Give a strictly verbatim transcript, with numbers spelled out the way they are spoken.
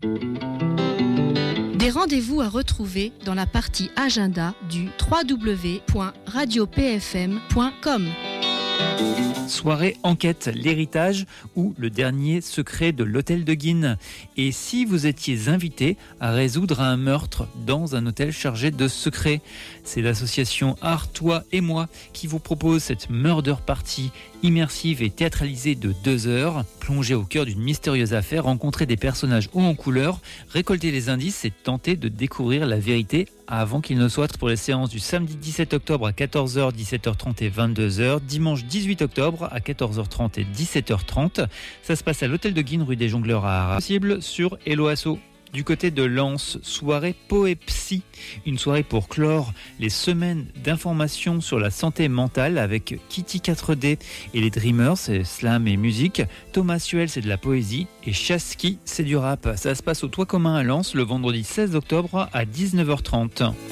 Des rendez-vous à retrouver dans la partie agenda du w w w point radio p f m point com. Soirée enquête, l'héritage ou le dernier secret de l'hôtel de Guînes. Et si vous étiez invité à résoudre un meurtre dans un hôtel chargé de secrets? C'est l'association Art, Toi et Moi qui vous propose cette murder party immersive et théâtralisée de deux heures. Plongez au cœur d'une mystérieuse affaire, rencontrer des personnages hauts en couleur, récolter les indices et tenter de découvrir la vérité avant qu'il ne soit. Pour les séances du samedi dix-sept octobre à quatorze heures, dix-sept heures trente et vingt-deux heures, dimanche dix-huit octobre à quatorze heures trente et dix-sept heures trente. Ça se passe à l'hôtel de Guînes, rue des Jongleurs à Arras. Possible sur Hello Asso. Du côté de Lens, soirée Poepsy, une soirée pour clore les semaines d'information sur la santé mentale avec Kitty quatre D et les Dreamers, c'est slam et musique, Thomas Suel, c'est de la poésie et Chaski, c'est du rap. Ça se passe au Toit commun à Lens le vendredi seize octobre à dix-neuf heures trente.